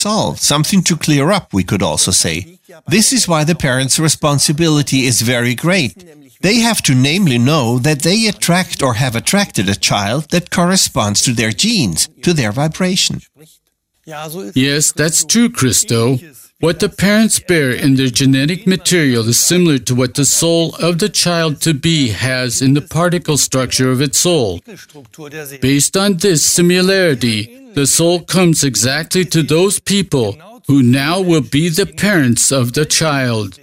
solve, something to clear up, we could also say. This is why the parents' responsibility is very great. They have to namely know that they attract or have attracted a child that corresponds to their genes, to their vibration. Yes, that's true, Christo. What the parents bear in their genetic material is similar to what the soul of the child-to-be has in the particle structure of its soul. Based on this similarity, the soul comes exactly to those people who now will be the parents of the child.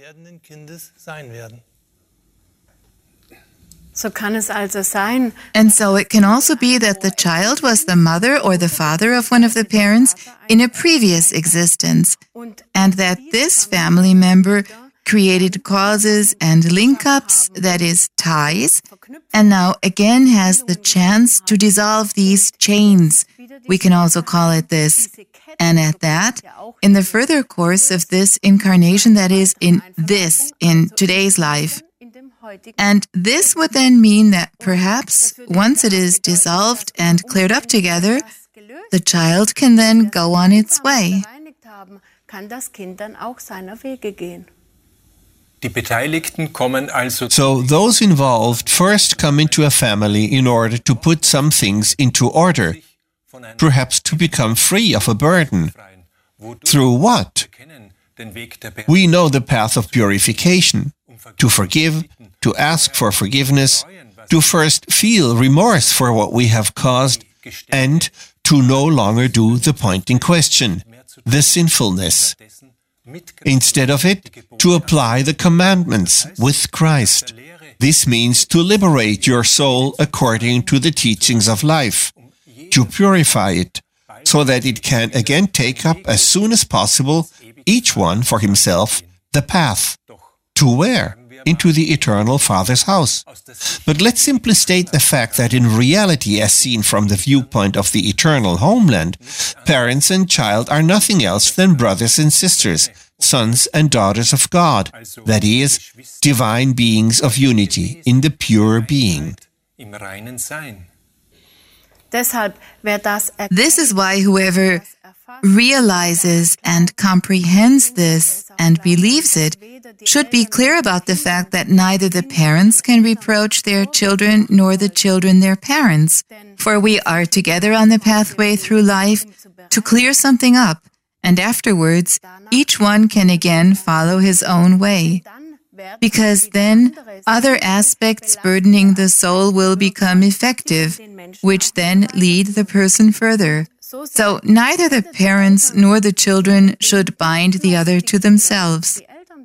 And so it can also be that the child was the mother or the father of one of the parents in a previous existence, and that this family member created causes and link-ups, that is, ties, and now again has the chance to dissolve these chains. We can also call it this. And at that, in the further course of this incarnation, that is, in today's life. And this would then mean that perhaps once it is dissolved and cleared up together, the child can then go on its way. So those involved first come into a family in order to put some things into order, perhaps to become free of a burden. Through what? We know the path of purification. To forgive, to ask for forgiveness, to first feel remorse for what we have caused, and to no longer do the point in question, the sinfulness. Instead of it, to apply the commandments with Christ. This means to liberate your soul according to the teachings of life, to purify it, so that it can again take up as soon as possible, each one for himself, the path. To where? Into the eternal Father's house. But let's simply state the fact that in reality, as seen from the viewpoint of the eternal homeland, parents and child are nothing else than brothers and sisters, sons and daughters of God, that is, divine beings of unity in the pure being. This is why whoever realizes and comprehends this and believes it should be clear about the fact that neither the parents can reproach their children nor the children their parents, for we are together on the pathway through life to clear something up, and afterwards each one can again follow his own way. Because then other aspects burdening the soul will become effective, which then lead the person further. So neither the parents nor the children should bind the other to themselves.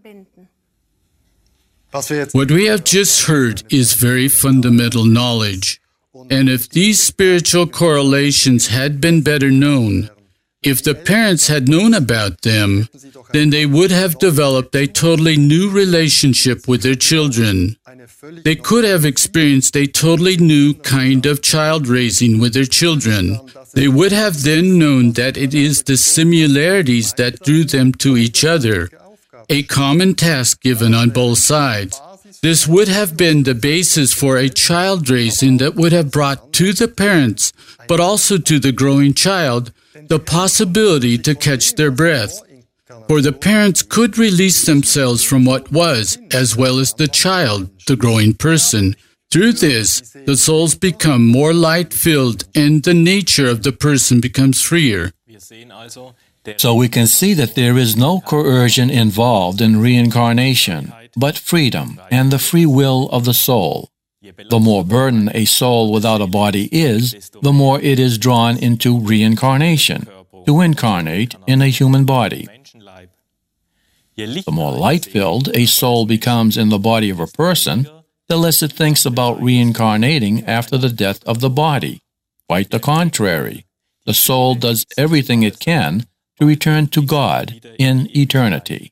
What we have just heard is very fundamental knowledge. And if these spiritual correlations had been better known, if the parents had known about them, then they would have developed a totally new relationship with their children. They could have experienced a totally new kind of child raising with their children. They would have then known that it is the similarities that drew them to each other, a common task given on both sides. This would have been the basis for a child raising that would have brought to the parents, but also to the growing child, the possibility to catch their breath. For the parents could release themselves from what was, as well as the child, the growing person. Through this, the souls become more light-filled and the nature of the person becomes freer. So we can see that there is no coercion involved in reincarnation, but freedom and the free will of the soul. The more burdened a soul without a body is, the more it is drawn into reincarnation, to incarnate in a human body. The more light-filled a soul becomes in the body of a person, the less it thinks about reincarnating after the death of the body. Quite the contrary. The soul does everything it can to return to God in eternity.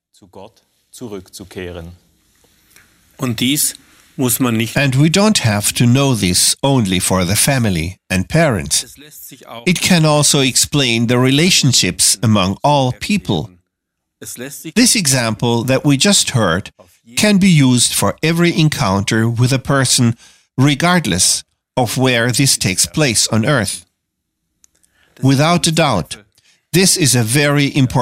And we don't have to know this only for the family and parents. It can also explain the relationships among all people. This example that we just heard can be used for every encounter with a person, regardless of where this takes place on earth. Without a doubt, This is a very important